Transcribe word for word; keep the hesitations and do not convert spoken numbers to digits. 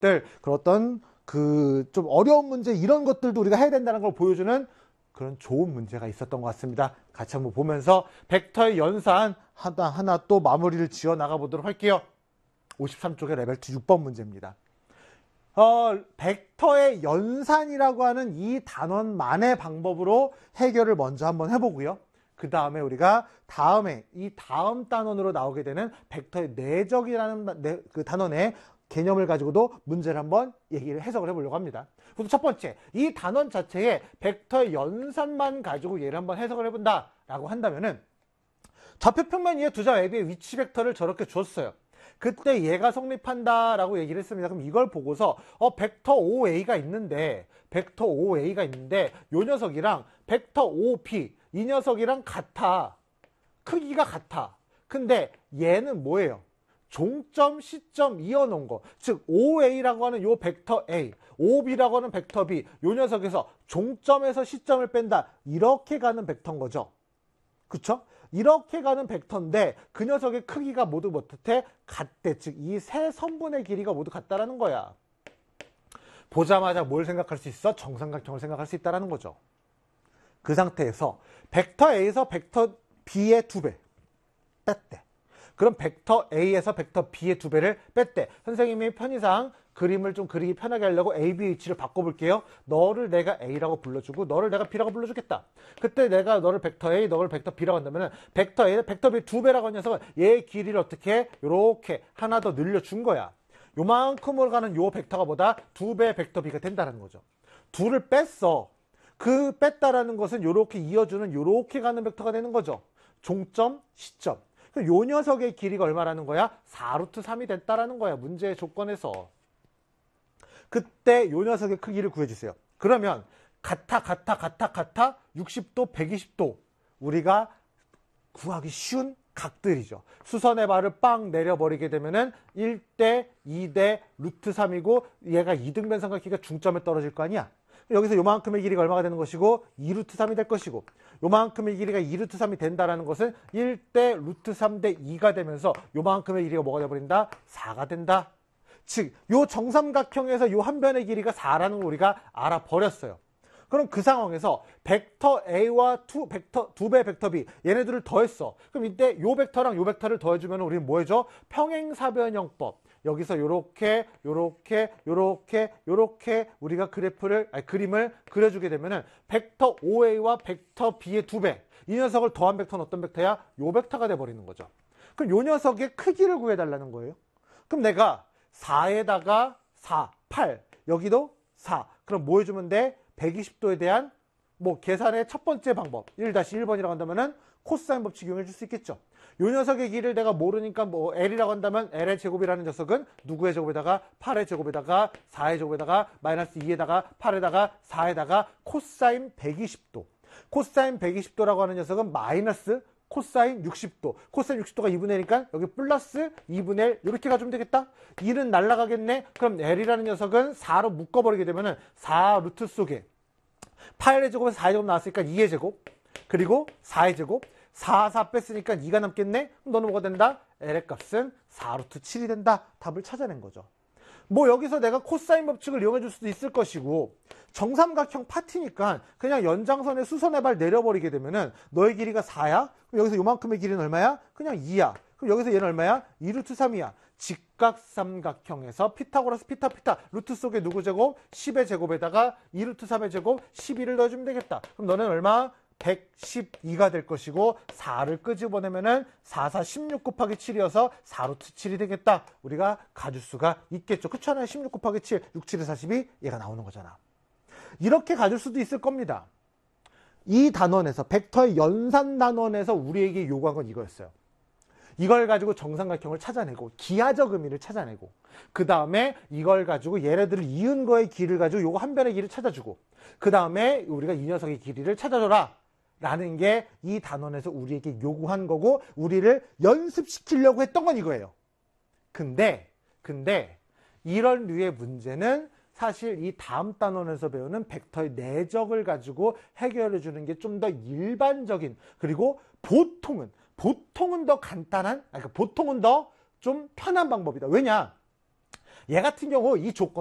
것들, 그런 어떤 그 좀 어려운 문제 이런 것들도 우리가 해야 된다는 걸 보여주는 그런 좋은 문제가 있었던 것 같습니다. 같이 한번 보면서 벡터의 연산 하나하나 또 마무리를 지어 나가 보도록 할게요. 오십삼 쪽의 레벨 이 육 번 문제입니다. 어, 벡터의 연산이라고 하는 이 단원만의 방법으로 해결을 먼저 한번 해보고요. 그 다음에 우리가 다음에 이 다음 단원으로 나오게 되는 벡터의 내적이라는 그 단원의 개념을 가지고도 문제를 한번 얘기를 해석을 해보려고 합니다. 그래서 첫 번째, 이 단원 자체에 벡터의 연산만 가지고 얘를 한번 해석을 해본다라고 한다면은 좌표평면 위에 두 자 외비의 위치 벡터를 저렇게 줬어요. 그때 얘가 성립한다라고 얘기를 했습니다. 그럼 이걸 보고서 어 벡터 오 에이가 있는데 벡터 오 에이가 있는데 요 녀석이랑 벡터 오 비 이 녀석이랑 같아. 크기가 같아. 근데 얘는 뭐예요? 종점, 시점 이어놓은 거. 즉 오 에이라고 하는 요 벡터 A, 오 비라고 하는 벡터 B, 요 녀석에서 종점에서 시점을 뺀다. 이렇게 가는 벡터인 거죠. 그쵸? 이렇게 가는 벡터인데 그 녀석의 크기가 모두 어떻대? 같대. 즉 이 세 선분의 길이가 모두 같다라는 거야. 보자마자 뭘 생각할 수 있어? 정삼각형을 생각할 수 있다는 거죠. 그 상태에서 벡터 A에서 벡터 B의 두 배 뺐대. 그럼 벡터 A에서 벡터 B의 두 배를 뺐대. 선생님이 편의상 그림을 좀 그리기 편하게 하려고 A, B 위치를 바꿔볼게요. 너를 내가 A라고 불러주고 너를 내가 B라고 불러주겠다. 그때 내가 너를 벡터 A, 너를 벡터 B라고 한다면 벡터 A는 벡터 B 두 배라고 한 녀석은 얘의 길이를 어떻게 요렇게 하나 더 늘려준 거야. 요만큼으로 가는 요 벡터가 뭐다? 두 배의 벡터 B가 된다는 거죠. 둘을 뺐어. 그 뺐다라는 것은 요렇게 이어주는 요렇게 가는 벡터가 되는 거죠. 종점, 시점. 요 녀석의 길이가 얼마라는 거야? 사 루트 삼이 됐다라는 거야. 문제의 조건에서. 그때 요 녀석의 크기를 구해주세요. 그러면 같아, 같아, 같아, 같아 육십 도, 백이십 도. 우리가 구하기 쉬운 각들이죠. 수선의 발을 빵 내려버리게 되면은 일 대, 이 대 루트 삼이고 얘가 이등변 삼각기가 중점에 떨어질 거 아니야. 여기서 요만큼의 길이가 얼마가 되는 것이고 이 루트 삼이 될 것이고 요만큼의 길이가 이 루트 삼이 된다라는 것은 일 대 루트 삼 대 이가 되면서 요만큼의 길이가 뭐가 되어버린다? 사가 된다. 즉, 요 정삼각형에서 요 한 변의 길이가 사라는 걸 우리가 알아버렸어요. 그럼 그 상황에서 벡터 A와 두, 벡터, 두 배 벡터 B 얘네들을 더했어. 그럼 이때 요 벡터랑 요 벡터를 더해주면 우리는 뭐 해줘? 평행사변형법. 여기서 요렇게 요렇게 요렇게 요렇게 우리가 그래프를 아니 그림을 그려주게 되면은 벡터 오 에이와 벡터 B의 두 배 이 녀석을 더한 벡터는 어떤 벡터야? 요 벡터가 돼버리는 거죠. 그럼 요 녀석의 크기를 구해달라는 거예요. 그럼 내가 사에다가 사, 팔 여기도 사 그럼 뭐 해주면 돼? 백이십 도에 대한 뭐 계산의 첫 번째 방법 일 다시 일 번이라고 한다면은 코사인 법칙 이용해 줄 수 있겠죠. 요 녀석의 길이를 내가 모르니까 뭐 L이라고 한다면 L의 제곱이라는 녀석은 누구의 제곱에다가 팔의 제곱에다가 사의 제곱에다가 마이너스 이에다가 팔에다가 사에다가 코사인 백이십 도. 코사인 백이십 도라고 하는 녀석은 마이너스 코사인 육십 도. 코사인 육십 도가 이분의 일이니까 여기 플러스 이분의 일 이렇게 가주면 되겠다. 일은 날라가겠네. 그럼 L이라는 녀석은 사로 묶어버리게 되면은 사 루트 속에 팔의 제곱에서 사의 제곱 나왔으니까 이의 제곱 그리고 사의 제곱 사, 사 뺐으니까 이가 남겠네? 그럼 너는 뭐가 된다? L의 값은 사 루트 칠이 된다. 답을 찾아낸 거죠. 뭐 여기서 내가 코사인 법칙을 이용해 줄 수도 있을 것이고 정삼각형 파티니까 그냥 연장선에 수선의 발 내려버리게 되면은 너의 길이가 사야? 그럼 여기서 요만큼의 길이는 얼마야? 그냥 이야. 그럼 여기서 얘는 얼마야? 이 루트 삼이야. 직각삼각형에서 피타고라스 피타 피타 루트 속에 누구 제곱? 십의 제곱에다가 이 루트 삼의 제곱 십이를 넣어주면 되겠다. 그럼 너는 얼마? 백십이가 될 것이고 사를 끄집어내면은 사, 사, 십육 곱하기 칠이어서 사 루트 칠이 되겠다. 우리가 가줄 수가 있겠죠. 그렇잖아요. 십육 곱하기 칠, 육, 칠에 사십이 얘가 나오는 거잖아. 이렇게 가줄 수도 있을 겁니다. 이 단원에서 벡터의 연산 단원에서 우리에게 요구한 건 이거였어요. 이걸 가지고 정삼각형을 찾아내고 기하적 의미를 찾아내고 그 다음에 이걸 가지고 얘네들을 이은 거의 길이를 가지고 요거 한 변의 길이를 찾아주고 그 다음에 우리가 이 녀석의 길이를 찾아줘라 라는 게 이 단원에서 우리에게 요구한 거고 우리를 연습시키려고 했던 건 이거예요. 근데 근데 이런 류의 문제는 사실 이 다음 단원에서 배우는 벡터의 내적을 가지고 해결해 주는 게 좀 더 일반적인 그리고 보통은 보통은 더 간단한, 그러니까 보통은 더 좀 편한 방법이다. 왜냐? 얘 같은 경우 이 조건